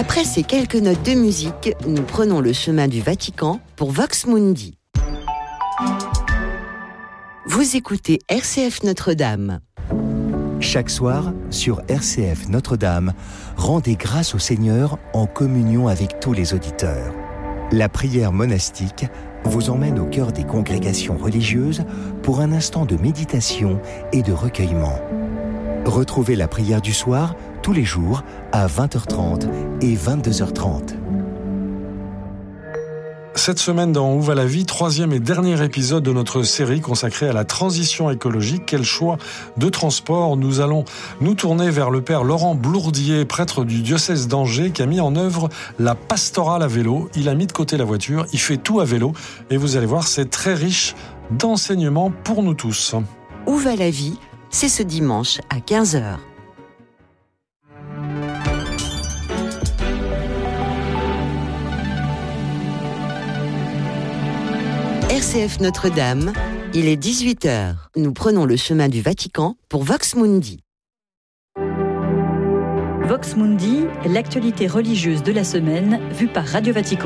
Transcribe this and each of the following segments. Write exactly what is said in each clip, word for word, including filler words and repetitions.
Après ces quelques notes de musique, nous prenons le chemin du Vatican pour Vox Mundi. Vous écoutez R C F Notre-Dame. Chaque soir, sur R C F Notre-Dame, rendez grâce au Seigneur en communion avec tous les auditeurs. La prière monastique vous emmène au cœur des congrégations religieuses pour un instant de méditation et de recueillement. Retrouvez la prière du soir tous les jours à vingt heures trente et vingt-deux heures trente. Cette semaine dans Où va la vie, troisième et dernier épisode de notre série consacrée à la transition écologique. Quel choix de transport? Nous allons nous tourner vers le père Laurent Blourdier, prêtre du diocèse d'Angers, qui a mis en œuvre la pastorale à vélo. Il a mis de côté la voiture, il fait tout à vélo. Et vous allez voir, c'est très riche d'enseignements pour nous tous. Où va la vie? C'est ce dimanche à quinze heures. R C F Notre-Dame, il est dix-huit heures. Nous prenons le chemin du Vatican pour Vox Mundi. Vox Mundi, l'actualité religieuse de la semaine, vue par Radio Vatican.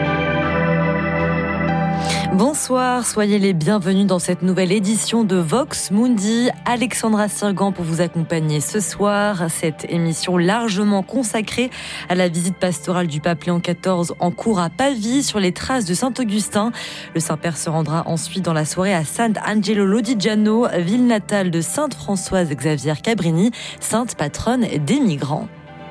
Bonsoir, soyez les bienvenus dans cette nouvelle édition de Vox Mundi. Alexandra Sirgan pour vous accompagner ce soir. Cette émission largement consacrée à la visite pastorale du pape Léon quatorze en cours à Pavie sur les traces de Saint-Augustin. Le Saint-Père se rendra ensuite dans la soirée à Sant'Angelo Lodigiano, ville natale de Sainte Françoise Xavier Cabrini, sainte patronne des migrants.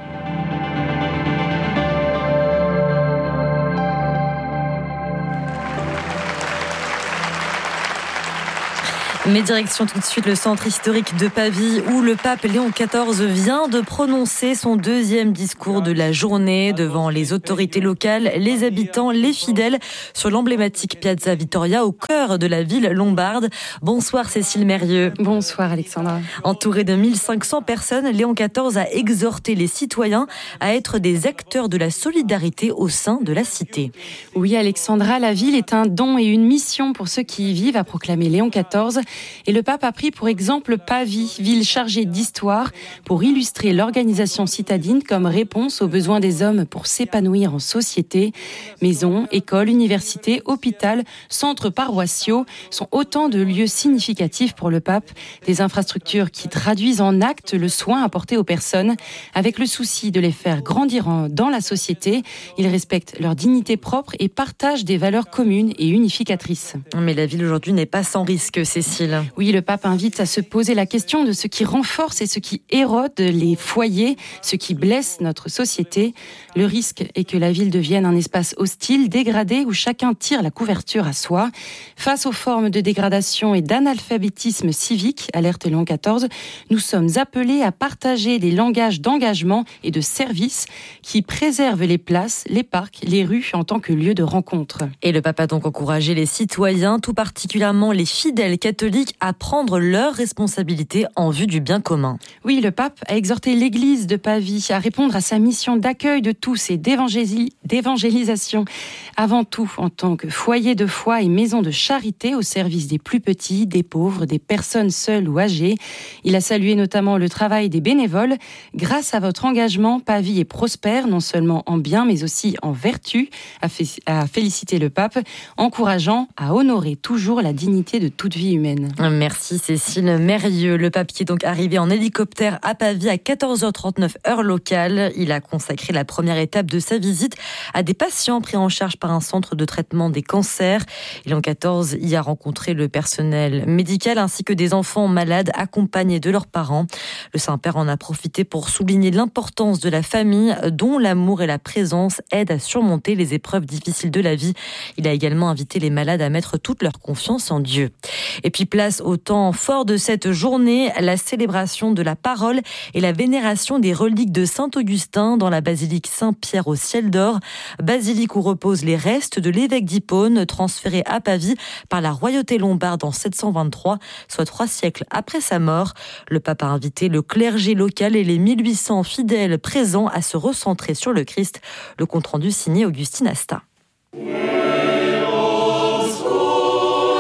Mais direction tout de suite le centre historique de Pavie où le pape Léon quatorze vient de prononcer son deuxième discours de la journée devant les autorités locales, les habitants, les fidèles sur l'emblématique Piazza Vittoria au cœur de la ville lombarde. Bonsoir Cécile Mérieux. Bonsoir Alexandra. Entouré de mille cinq cents personnes, Léon quatorze a exhorté les citoyens à être des acteurs de la solidarité au sein de la cité. Oui Alexandra, la ville est un don et une mission pour ceux qui y vivent, a proclamé Léon quatorze. Et le pape a pris pour exemple Pavie, ville chargée d'histoire, pour illustrer l'organisation citadine comme réponse aux besoins des hommes pour s'épanouir en société. Maisons, écoles, universités, hôpitaux, centres paroissiaux sont autant de lieux significatifs pour le pape. Des infrastructures qui traduisent en actes le soin apporté aux personnes, avec le souci de les faire grandir dans la société. Ils respectent leur dignité propre et partagent des valeurs communes et unificatrices. Mais la ville aujourd'hui n'est pas sans risque, Cécile. Oui, le pape invite à se poser la question de ce qui renforce et ce qui érode les foyers, ce qui blesse notre société. Le risque est que la ville devienne un espace hostile, dégradé, où chacun tire la couverture à soi. Face aux formes de dégradation et d'analphabétisme civique, alerte Léon quatorze, nous sommes appelés à partager des langages d'engagement et de service qui préservent les places, les parcs, les rues en tant que lieu de rencontre. Et le pape a donc encouragé les citoyens, tout particulièrement les fidèles catholiques, à prendre leurs responsabilités en vue du bien commun. Oui, le pape a exhorté l'Église de Pavie à répondre à sa mission d'accueil de tous et d'évangélis- d'évangélisation. Avant tout, en tant que foyer de foi et maison de charité au service des plus petits, des pauvres, des personnes seules ou âgées. Il a salué notamment le travail des bénévoles. Grâce à votre engagement, Pavie est prospère, non seulement en bien, mais aussi en vertu, a, fait, a félicité le pape, encourageant à honorer toujours la dignité de toute vie humaine. Merci Cécile Mérieux. Le pape qui est donc arrivé en hélicoptère à Pavie à quatorze heures trente-neuf heure locale. Il a consacré la première étape de sa visite à des patients pris en charge par un centre de traitement des cancers. Léon quatorze y a rencontré le personnel médical ainsi que des enfants malades accompagnés de leurs parents. Le Saint-Père en a profité pour souligner l'importance de la famille dont l'amour et la présence aident à surmonter les épreuves difficiles de la vie. Il a également invité les malades à mettre toute leur confiance en Dieu. Et puis place au temps fort de cette journée, la célébration de la parole et la vénération des reliques de Saint-Augustin dans la basilique Saint-Pierre au ciel d'or. Basilique où reposent les restes de l'évêque d'Hippone, transféré à Pavie par la royauté lombarde en sept cent vingt-trois, soit trois siècles après sa mort. Le pape a invité le clergé local et les mille huit cents fidèles présents à se recentrer sur le Christ. Le compte-rendu signé Augustine Asta.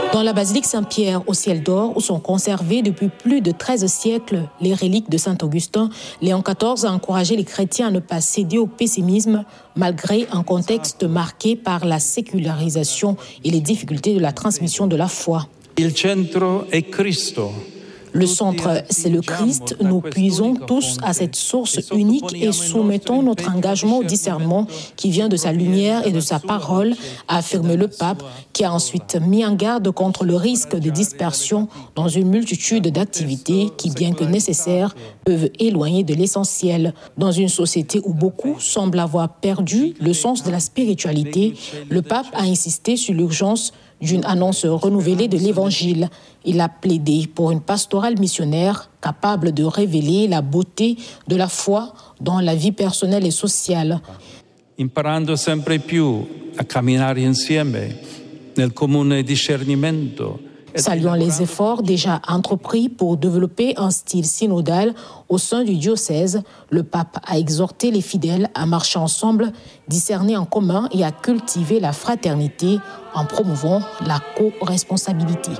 Dans la basilique Saint-Pierre au ciel d'or, où sont conservées depuis plus de treize siècles les reliques de Saint-Augustin, Léon quatorze a encouragé les chrétiens à ne pas céder au pessimisme, malgré un contexte marqué par la sécularisation et les difficultés de la transmission de la foi. Il centro è Cristo. Le centre, c'est le Christ. Nous puisons tous à cette source unique et soumettons notre engagement au discernement qui vient de sa lumière et de sa parole, a affirmé le pape, qui a ensuite mis en garde contre le risque de dispersion dans une multitude d'activités qui, bien que nécessaires, peuvent éloigner de l'essentiel. Dans une société où beaucoup semblent avoir perdu le sens de la spiritualité, le pape a insisté sur l'urgence d'une annonce renouvelée de l'Évangile. Il a plaidé pour une pastorale missionnaire capable de révéler la beauté de la foi dans la vie personnelle et sociale. Imparando sempre più a camminare insieme nel comune discernimento. Saluant les efforts déjà entrepris pour développer un style synodal au sein du diocèse, le pape a exhorté les fidèles à marcher ensemble, discerner en commun et à cultiver la fraternité en promouvant la co-responsabilité.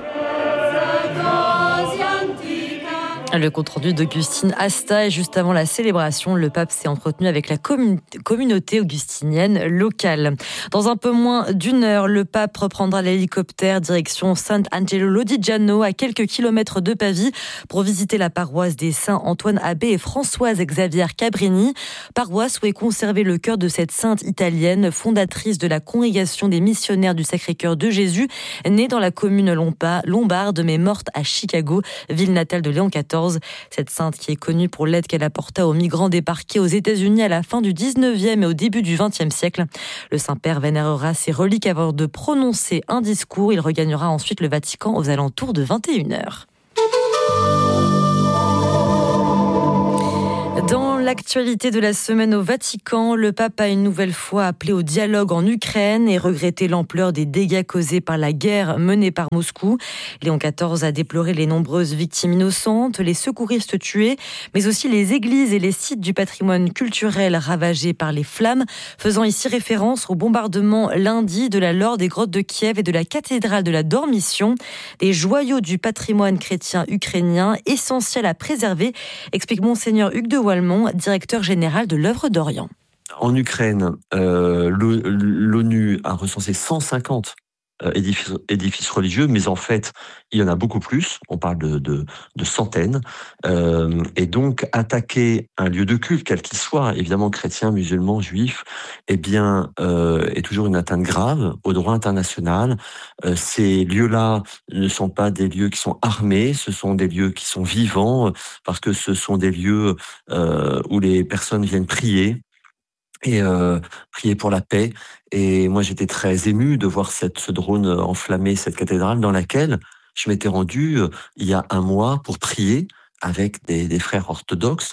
Le compte-rendu d'Augustine Asta et juste avant la célébration, le pape s'est entretenu avec la commun- communauté augustinienne locale. Dans un peu moins d'une heure, le pape reprendra l'hélicoptère direction Sant'Angelo Lodigiano à quelques kilomètres de Pavie pour visiter la paroisse des Saints Antoine Abbé et Françoise Xavier Cabrini, paroisse où est conservé le cœur de cette sainte italienne, fondatrice de la congrégation des missionnaires du Sacré-Cœur de Jésus, née dans la commune lombarde mais morte à Chicago, ville natale de Léon quatorze. Cette sainte qui est connue pour l'aide qu'elle apporta aux migrants débarqués aux États-Unis à la fin du dix-neuvième et au début du vingtième siècle. Le Saint-Père vénérera ses reliques avant de prononcer un discours. Il regagnera ensuite le Vatican aux alentours de vingt et une heures. Dans l'actualité de la semaine au Vatican, le pape a une nouvelle fois appelé au dialogue en Ukraine et regretté l'ampleur des dégâts causés par la guerre menée par Moscou. Léon quatorze a déploré les nombreuses victimes innocentes, les secouristes tués, mais aussi les églises et les sites du patrimoine culturel ravagés par les flammes, faisant ici référence au bombardement lundi de la Laure des grottes de Kiev et de la cathédrale de la Dormition, des joyaux du patrimoine chrétien ukrainien essentiels à préserver, explique Monseigneur Hugues de Walmont, directeur général de l'œuvre d'Orient. En Ukraine, euh, l'ONU a recensé cent cinquante euh, édifices, édifices religieux, mais en fait, il y en a beaucoup plus. On parle de, de, de centaines. Euh, et donc, attaquer un lieu de culte, quel qu'il soit, évidemment chrétien, musulman, juif, eh bien, euh, est toujours une atteinte grave au droit international. Euh, ces lieux-là ne sont pas des lieux qui sont armés, ce sont des lieux qui sont vivants, parce que ce sont des lieux euh, où les personnes viennent prier. et euh, prier pour la paix. Et moi, j'étais très ému de voir cette, ce drone enflammer cette cathédrale dans laquelle je m'étais rendu euh, il y a un mois pour prier avec des, des frères orthodoxes.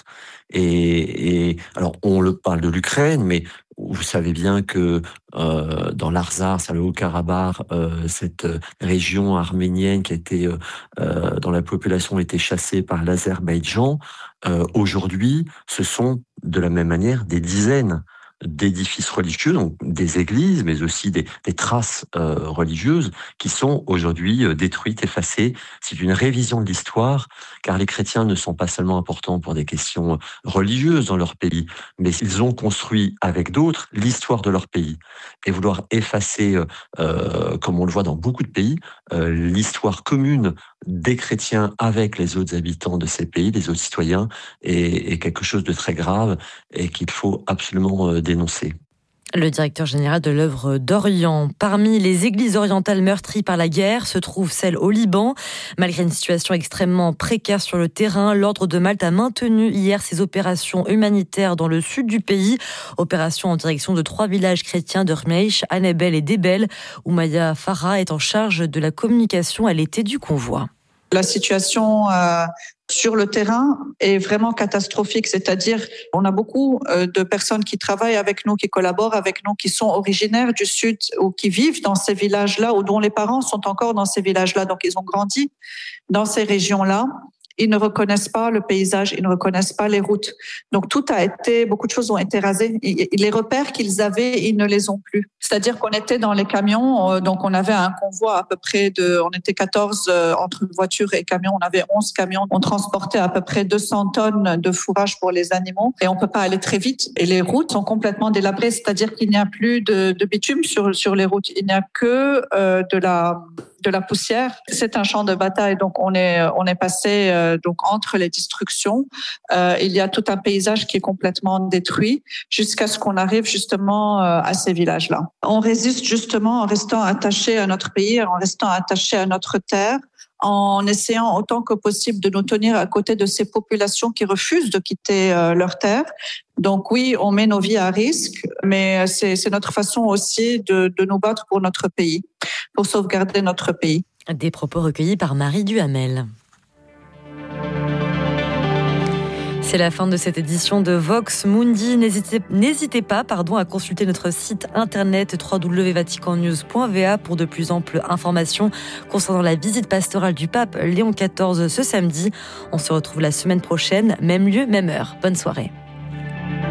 Et, et alors, on le parle de l'Ukraine, mais vous savez bien que euh, dans l'Arzar, c'est le Haut-Karabakh, euh, cette région arménienne qui a été, euh, dont la population a été chassée par l'Azerbaïdjan, euh, aujourd'hui, ce sont de la même manière des dizaines d'édifices religieux, donc des églises, mais aussi des, des traces euh, religieuses qui sont aujourd'hui euh, détruites, effacées. C'est une révision de l'histoire, car les chrétiens ne sont pas seulement importants pour des questions religieuses dans leur pays, mais ils ont construit avec d'autres l'histoire de leur pays. Et vouloir effacer, euh, comme on le voit dans beaucoup de pays, euh, l'histoire commune des chrétiens avec les autres habitants de ces pays, les autres citoyens, est, est quelque chose de très grave et qu'il faut absolument euh, dénoncer. Le directeur général de l'œuvre d'Orient. Parmi les églises orientales meurtries par la guerre se trouve celle au Liban. Malgré une situation extrêmement précaire sur le terrain, l'Ordre de Malte a maintenu hier ses opérations humanitaires dans le sud du pays. Opérations en direction de trois villages chrétiens de Rmeish, Annebel et Debel. Oumaya Farah est en charge de la communication à l'été du convoi. La situation euh, sur le terrain est vraiment catastrophique, c'est-à-dire on a beaucoup euh, de personnes qui travaillent avec nous, qui collaborent avec nous, qui sont originaires du sud ou qui vivent dans ces villages-là ou dont les parents sont encore dans ces villages-là, donc ils ont grandi dans ces régions-là. ils ne reconnaissent pas le paysage, ils ne reconnaissent pas les routes. Donc tout a été, beaucoup de choses ont été rasées. Et les repères qu'ils avaient, ils ne les ont plus. C'est-à-dire qu'on était dans les camions, donc on avait un convoi à peu près de, on était quatorze entre voitures et camions, on avait onze camions, on transportait à peu près deux cents tonnes de fourrage pour les animaux et on peut pas aller très vite. Et les routes sont complètement délabrées, c'est-à-dire qu'il n'y a plus de, de bitume sur sur les routes, il n'y a que euh, de la de la poussière. C'est un champ de bataille, donc on est on est passé euh, donc entre les destructions. Euh, il y a tout un paysage qui est complètement détruit jusqu'à ce qu'on arrive justement euh, à ces villages-là. On résiste justement en restant attaché à notre pays, en restant attaché à notre terre, en essayant autant que possible de nous tenir à côté de ces populations qui refusent de quitter euh, leur terre. Donc oui, on met nos vies à risque, mais c'est, c'est notre façon aussi de, de nous battre pour notre pays, pour sauvegarder notre pays. Des propos recueillis par Marie Duhamel. C'est la fin de cette édition de Vox Mundi. N'hésitez, n'hésitez pas pardon, à consulter notre site internet w w w point vatican news point v a pour de plus amples informations concernant la visite pastorale du pape Léon quatorze ce samedi. On se retrouve la semaine prochaine, même lieu, même heure. Bonne soirée.